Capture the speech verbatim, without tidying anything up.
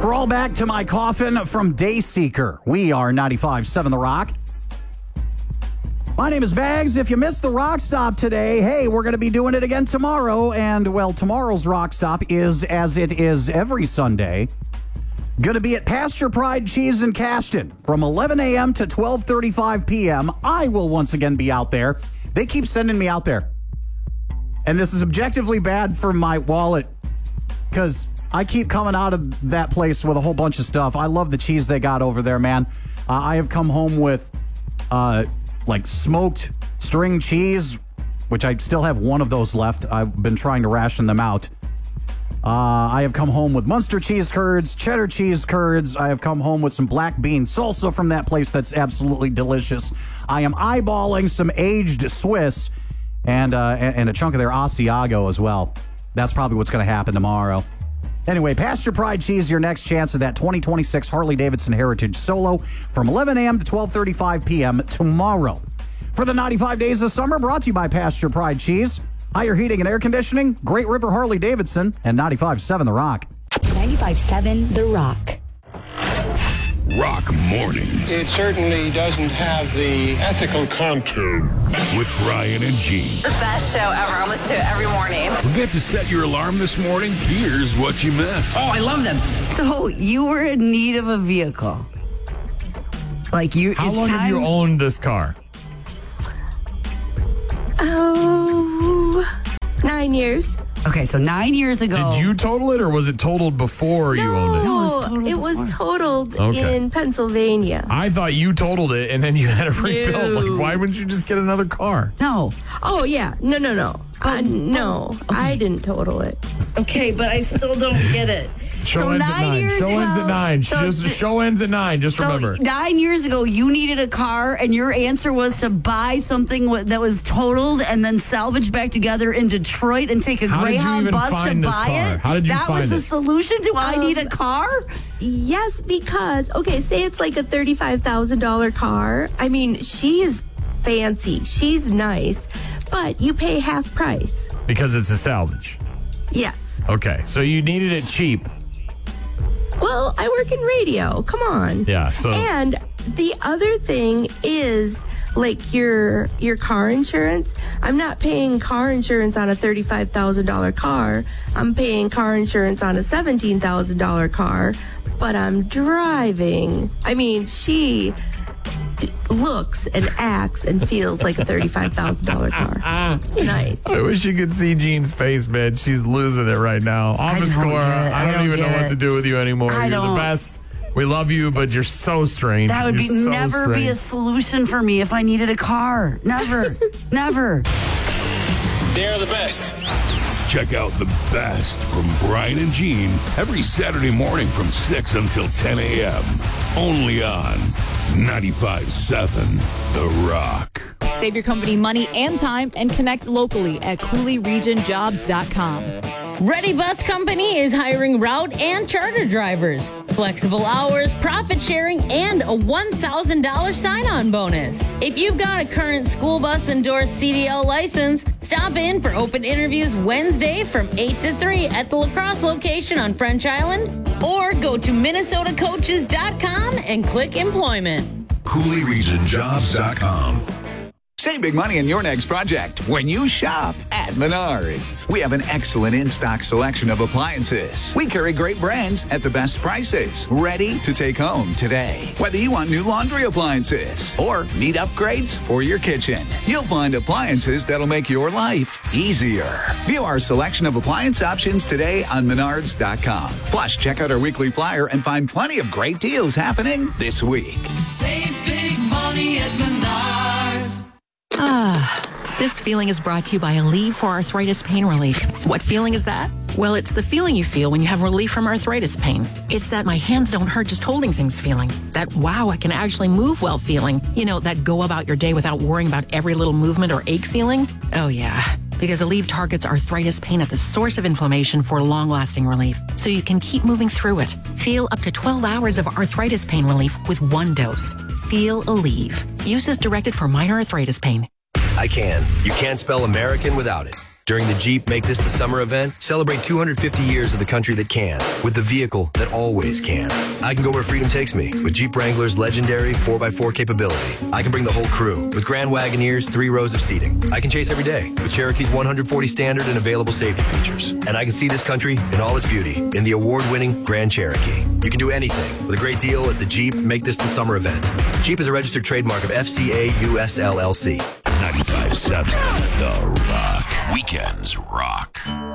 Crawl back to my coffin from Dayseeker. We are ninety-five point seven The Rock. My name is Bags. If you missed the Rock Stop today, hey, we're going to be doing it again tomorrow. And, well, tomorrow's Rock Stop is, as it is every Sunday, going to be at Pasture Pride Cheese in Cashton from eleven a.m. to twelve thirty-five p.m. I will once again be out there. They keep sending me out there. And this is objectively bad for my wallet because I keep coming out of that place with a whole bunch of stuff. I love the cheese they got over there, man. Uh, I have come home with, uh, like, smoked string cheese, which I still have one of those left. I've been trying to ration them out. Uh, I have come home with Munster cheese curds, cheddar cheese curds. I have come home with some black bean salsa from that place that's absolutely delicious. I am eyeballing some aged Swiss and, uh, and a chunk of their Asiago as well. That's probably what's going to happen tomorrow. Anyway, Pasture Pride Cheese, your next chance at that twenty twenty-six Harley-Davidson Heritage Solo from eleven a.m. to twelve thirty-five p.m. tomorrow. For the ninety-five Days of Summer, brought to you by Pasture Pride Cheese, Higher Heating and Air Conditioning, Great River Harley-Davidson, and ninety-five point seven The Rock. ninety-five point seven The Rock. Rock Mornings. It certainly doesn't have the ethical contour. With Brian and Gene. The best show ever. I listen to it every morning. Forget to set your alarm this morning? Here's what you missed. Oh, I love them. So you were in need of a vehicle. Like you. How it's long time... have you owned this car? Oh, nine years. Okay, so nine years ago. Did you total it, or was it totaled before no, you owned it? No, it was totaled. It was totaled Okay. in Pennsylvania. I thought you totaled it, and then you had to rebuild. No. Like, why wouldn't you just get another car? No. Oh, yeah. No, no, no. Uh, no, I didn't total it. Okay, but I still don't get it. Show so ends at nine nine. years Show ago, ends at nine. so just th- show ends at nine. Just so remember. nine years ago, you needed a car, and your answer was to buy something w- that was totaled and then salvaged back together in Detroit and take a How did you Greyhound even bus to find this buy car? it. How did you that find was the it? solution to I Um, need a car. Yes, because, okay, say it's like a thirty-five thousand dollars car. I mean, she is fancy. She's nice, but you pay half price. Because it's a salvage. Yes. Okay, so you needed it cheap. Well, I work in radio. Come on. Yeah, so- And the other thing is, like, your your car insurance. I'm not paying car insurance on a thirty-five thousand dollars car. I'm paying car insurance on a seventeen thousand dollars car, but I'm driving. I mean, she looks and acts and feels like a thirty-five thousand dollars car. It's nice. I wish you could see Jean's face, man. She's losing it right now. Office don't Cora, get it. I I don't, don't even know get what it. to do with you anymore. I You're don't. the best. We love you, but you're so strange. That would You're be so never be a strange. solution for me if I needed a car. Never. Never. They're the best. Check out the best from Brian and Gene every Saturday morning from six until ten a.m. Only on ninety-five point seven The Rock. Save your company money and time and connect locally at Cooley Region Jobs dot com. Ready Bus Company is hiring route and charter drivers. Flexible hours, profit sharing, and a one thousand dollars sign-on bonus. If you've got a current school bus endorsed C D L license, stop in for open interviews Wednesday from eight to three at the La Crosse location on French Island, or go to Minnesota Coaches dot com and click employment. Cooley Region Jobs dot com. Save big money on your next project when you shop at Menards. We have an excellent in-stock selection of appliances. We carry great brands at the best prices, ready to take home today. Whether you want new laundry appliances or need upgrades for your kitchen, you'll find appliances that'll make your life easier. View our selection of appliance options today on Menards dot com. Plus, check out our weekly flyer and find plenty of great deals happening this week. Save big money at Menards. Ah, this feeling is brought to you by Aleve for Arthritis Pain Relief. What feeling is that? Well, it's the feeling you feel when you have relief from arthritis pain. It's that my hands don't hurt just holding things feeling. That, wow, I can actually move well feeling. You know, that go about your day without worrying about every little movement or ache feeling. Oh, yeah. Because Aleve targets arthritis pain at the source of inflammation for long-lasting relief, so you can keep moving through it. Feel up to twelve hours of arthritis pain relief with one dose. Feel Aleve. Use as directed for minor arthritis pain. I can. You can't spell American without it. During the Jeep Make This the Summer event, celebrate two hundred fifty years of the country that can, with the vehicle that always can. I can go where freedom takes me with Jeep Wrangler's legendary four by four capability. I can bring the whole crew with Grand Wagoneer's three rows of seating. I can chase every day with Cherokee's one hundred forty standard and available safety features. And I can see this country in all its beauty in the award-winning Grand Cherokee. You can do anything with a great deal at the Jeep Make This the Summer event. Jeep is a registered trademark of F C A U S L L C. ninety-five point seven The Rock. Weekends rock.